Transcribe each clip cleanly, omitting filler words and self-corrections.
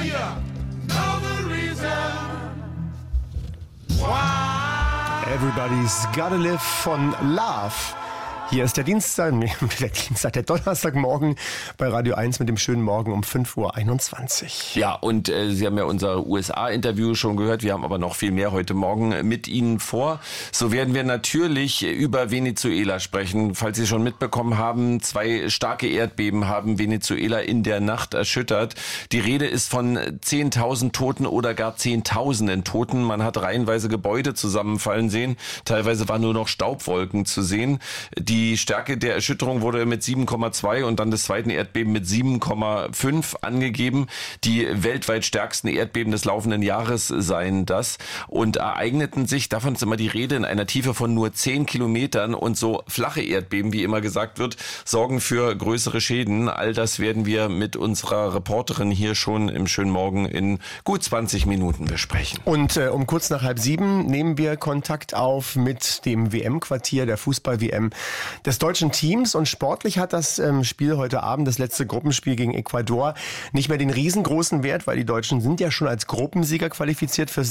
know the reason why. Everybody's Gotta Live von Love. Hier ist der der Donnerstagmorgen bei Radio 1 mit dem schönen Morgen um 5:21 Uhr. Ja, und Sie haben ja unser USA-Interview schon gehört. Wir haben aber noch viel mehr heute Morgen mit Ihnen vor. So werden wir natürlich über Venezuela sprechen. Falls Sie schon mitbekommen haben, 2 starke Erdbeben haben Venezuela in der Nacht erschüttert. Die Rede ist von 10.000 Toten oder gar Zehntausenden Toten. Man hat reihenweise Gebäude zusammenfallen sehen. Teilweise waren nur noch Staubwolken zu sehen. Die Stärke der Erschütterung wurde mit 7,2 und dann des zweiten Erdbeben mit 7,5 angegeben. Die weltweit stärksten Erdbeben des laufenden Jahres seien das und ereigneten sich, davon ist immer die Rede, in einer Tiefe von nur 10 Kilometern und so flache Erdbeben, wie immer gesagt wird, sorgen für größere Schäden. All das werden wir mit unserer Reporterin hier schon im schönen Morgen in gut 20 Minuten besprechen. Und um kurz nach 6:30 nehmen wir Kontakt auf mit dem WM-Quartier der Fußball-WM des deutschen Teams und sportlich hat das Spiel heute Abend, das letzte Gruppenspiel gegen Ecuador, nicht mehr den riesengroßen Wert, weil die Deutschen sind ja schon als Gruppensieger qualifiziert fürs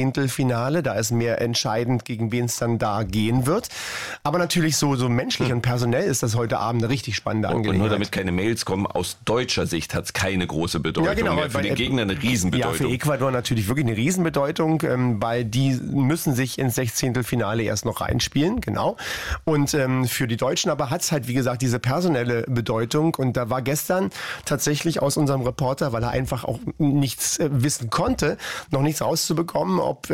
16. Da ist mehr entscheidend, gegen wen es dann da gehen wird. Aber natürlich so menschlich und personell ist das heute Abend eine richtig spannende Angelegenheit. Und nur damit keine Mails kommen, aus deutscher Sicht hat es keine große Bedeutung. Ja, genau, mehr. Für den Gegner eine Riesenbedeutung. Ja, für Ecuador natürlich wirklich eine Riesenbedeutung, weil die müssen sich ins 16. erst noch reinspielen, genau. Und für die Deutschen aber hat es halt, wie gesagt, diese personelle Bedeutung. Und da war gestern tatsächlich aus unserem Reporter, weil er einfach auch nichts wissen konnte, noch nichts rauszubekommen, ob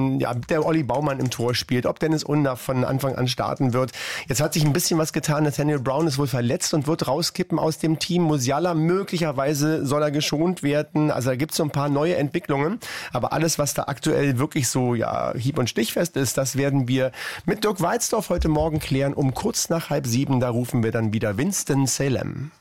der Olli Baumann im Tor spielt, ob Dennis Undaff von Anfang an starten wird. Jetzt hat sich ein bisschen was getan. Nathaniel Brown ist wohl verletzt und wird rauskippen aus dem Team. Musiala möglicherweise soll er geschont werden. Also da gibt es so ein paar neue Entwicklungen. Aber alles, was da aktuell wirklich so hieb- und stichfest ist, das werden wir mit Dirk Weizdorf heute Morgen klären. Um kurz nach 6:30, da rufen wir dann wieder Winston-Salem.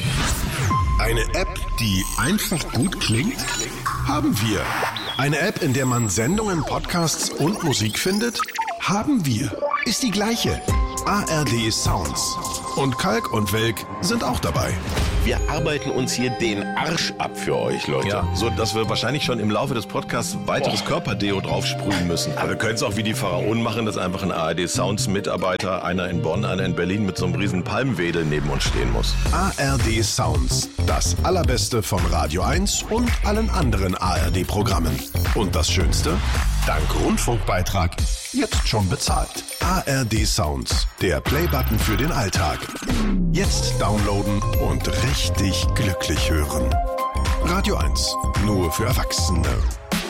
Eine App, die einfach gut klingt? Haben wir. Eine App, in der man Sendungen, Podcasts und Musik findet? Haben wir. Ist die gleiche. ARD Sounds. Und Kalk und Welk sind auch dabei. Wir arbeiten uns hier den Arsch ab für euch, Leute. Ja, so dass wir wahrscheinlich schon im Laufe des Podcasts weiteres Körperdeo draufsprühen müssen. Aber wir können es auch wie die Pharaonen machen, dass einfach ein ARD Sounds Mitarbeiter, einer in Bonn, einer in Berlin mit so einem riesen Palmwedel neben uns stehen muss. ARD Sounds. Das Allerbeste von Radio 1 und allen anderen ARD-Programmen. Und das Schönste? Dank Rundfunkbeitrag jetzt schon bezahlt. ARD Sounds. Der Playbutton für den Alltag. Jetzt downloaden und richtig glücklich hören. Radio 1. Nur für Erwachsene.